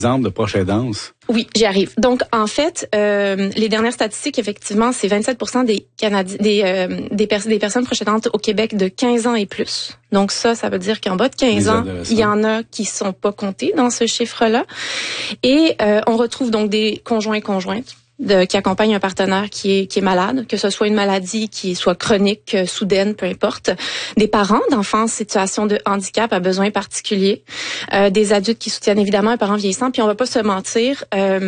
Exemple de proche aidance. Oui, j'y arrive. Donc, en fait, les dernières statistiques, effectivement, c'est 27% des personnes proches aidantes au Québec de 15 ans et plus. Donc ça veut dire qu'en bas de 15 ans, il y en a qui sont pas comptés dans ce chiffre-là. Et on retrouve donc des conjoints-conjointes qui accompagnent un partenaire qui est malade, que ce soit une maladie qui soit chronique, soudaine, peu importe, des parents d'enfants en situation de handicap à besoins particuliers, des adultes qui soutiennent évidemment un parent vieillissant. Puis on va pas se mentir,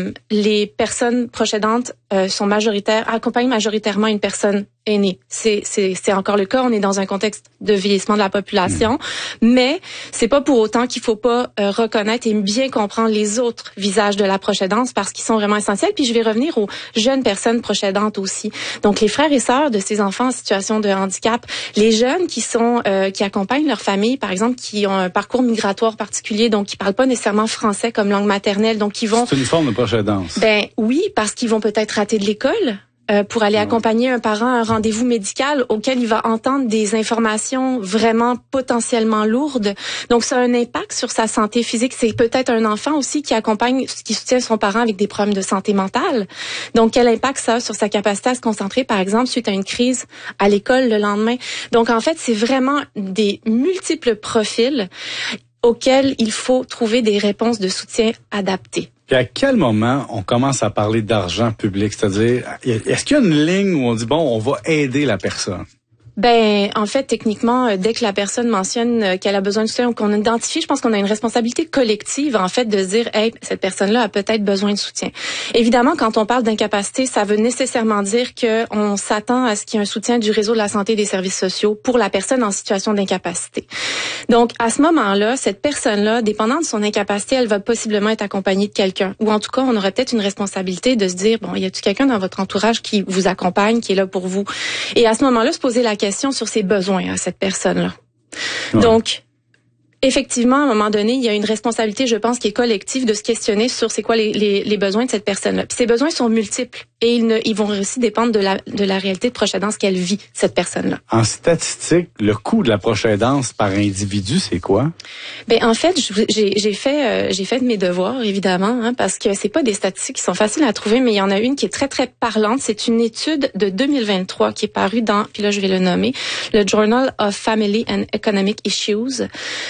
les personnes proches aidantes accompagnent majoritairement une personne aînée. C'est encore le cas. On est dans un contexte de vieillissement de la population, mais c'est pas pour autant qu'il faut pas reconnaître et bien comprendre les autres visages de la proche aidance parce qu'ils sont vraiment essentiels. Puis je vais revenir aux jeunes personnes proches aidantes aussi. Donc les frères et sœurs de ces enfants en situation de handicap, les jeunes qui accompagnent leur famille, par exemple, qui ont un parcours migratoire particulier, donc qui parlent pas nécessairement français comme langue maternelle, donc qui vont. C'est une forme de proche aidance. Ben oui, parce qu'ils vont peut-être rater de l'école. Pour aller accompagner un parent à un rendez-vous médical auquel il va entendre des informations vraiment potentiellement lourdes. Donc, ça a un impact sur sa santé physique. C'est peut-être un enfant aussi qui soutient son parent avec des problèmes de santé mentale. Donc, quel impact ça a sur sa capacité à se concentrer, par exemple, suite à une crise à l'école le lendemain. Donc, en fait, c'est vraiment des multiples profils auxquels il faut trouver des réponses de soutien adaptées. Puis à quel moment on commence à parler d'argent public? C'est-à-dire, est-ce qu'il y a une ligne où on dit, bon, on va aider la personne? Ben, en fait, techniquement, dès que la personne mentionne qu'elle a besoin de soutien ou qu'on identifie, je pense qu'on a une responsabilité collective, en fait, de se dire, hey, cette personne-là a peut-être besoin de soutien. Évidemment, quand on parle d'incapacité, ça veut nécessairement dire qu'on s'attend à ce qu'il y ait un soutien du réseau de la santé et des services sociaux pour la personne en situation d'incapacité. Donc, à ce moment-là, cette personne-là, dépendant de son incapacité, elle va possiblement être accompagnée de quelqu'un. Ou en tout cas, on aurait peut-être une responsabilité de se dire, bon, y a-t-il quelqu'un dans votre entourage qui vous accompagne, qui est là pour vous? Et à ce moment-là, se poser la question sur ses besoins à cette personne-là. Ouais. Donc, effectivement, à un moment donné, il y a une responsabilité, je pense, qui est collective de se questionner sur c'est quoi les besoins de cette personne-là. Puis ces besoins sont multiples et ils vont aussi dépendre de la réalité de proche aidance qu'elle vit, cette personne-là. En statistique, le coût de la proche aidance par individu, c'est quoi? Ben en fait, j'ai fait de mes devoirs évidemment, parce que c'est pas des statistiques qui sont faciles à trouver, mais il y en a une qui est très très parlante. C'est une étude de 2023 qui est parue dans, puis là je vais le nommer, le Journal of Family and Economic Issues.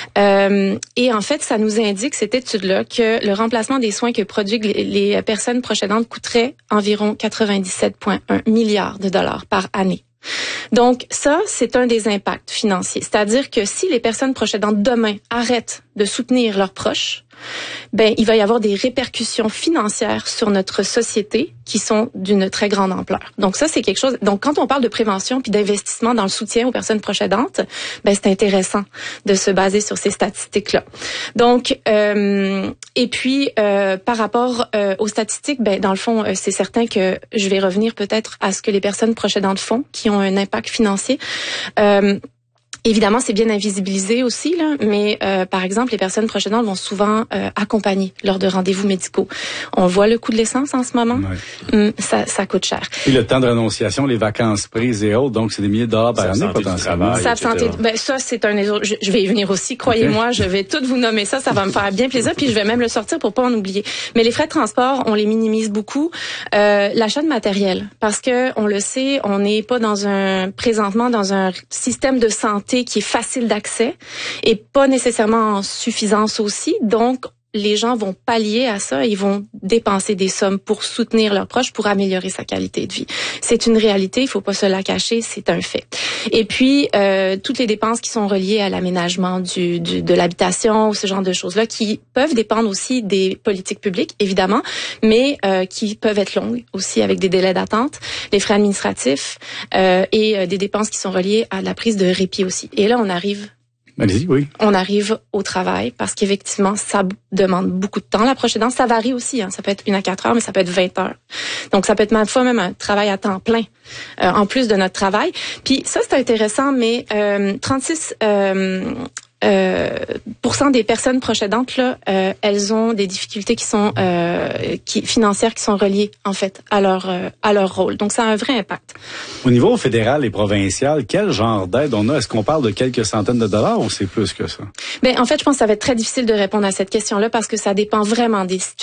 Et en fait, ça nous indique, cette étude-là, que le remplacement des soins que produisent les personnes proches aidantes coûterait environ 97,1 milliards de dollars par année. Donc ça, c'est un des impacts financiers. C'est-à-dire que si les personnes proches aidantes demain arrêtent de soutenir leurs proches, ben il va y avoir des répercussions financières sur notre société qui sont d'une très grande ampleur. Donc ça, c'est quelque chose. Donc quand on parle de prévention puis d'investissement dans le soutien aux personnes proches aidantes, ben c'est intéressant de se baser sur ces statistiques-là. Donc et puis par rapport aux statistiques, ben dans le fond, c'est certain que je vais revenir peut-être à ce que les personnes proches aidantes font, qui ont un impact financier. Évidemment, c'est bien invisibilisé aussi, là, mais par exemple, les personnes proches aidantes vont souvent accompagner lors de rendez-vous médicaux. On voit le coût de l'essence en ce moment. Ouais. Ça coûte cher. Et le temps de renonciation, les vacances prises et autres, donc c'est des milliers de dollars par année potentiellement. Ça, c'est un autre. Je vais y venir aussi, croyez-moi, je vais tout vous nommer ça va me faire bien plaisir, puis je vais même le sortir pour pas en oublier. Mais les frais de transport, on les minimise beaucoup. L'achat de matériel, parce que on le sait, on n'est pas présentement dans un système de santé qui est facile d'accès et pas nécessairement en suffisance aussi. Donc, les gens vont pallier à ça et ils vont dépenser des sommes pour soutenir leurs proches, pour améliorer sa qualité de vie. C'est une réalité, il faut pas se la cacher, c'est un fait. Et puis, toutes les dépenses qui sont reliées à l'aménagement de l'habitation ou ce genre de choses-là, qui peuvent dépendre aussi des politiques publiques, évidemment, mais qui peuvent être longues aussi avec des délais d'attente, les frais administratifs et des dépenses qui sont reliées à la prise de répit aussi. Et là, on arrive au travail parce qu'effectivement, ça demande beaucoup de temps. La proche aidance, ça varie aussi. Ça peut être 1 à 4 heures, mais ça peut être 20 heures. Donc, ça peut être parfois même un travail à temps plein en plus de notre travail. Puis ça, c'est intéressant, mais 36 des personnes proches aidantes là, elles ont des difficultés qui sont financières qui sont reliées en fait à leur rôle. Donc ça a un vrai impact. Au niveau fédéral et provincial, quel genre d'aide on a? Est-ce qu'on parle de quelques centaines de dollars ou c'est plus que ça? En fait, je pense que ça va être très difficile de répondre à cette question-là parce que ça dépend vraiment des situations.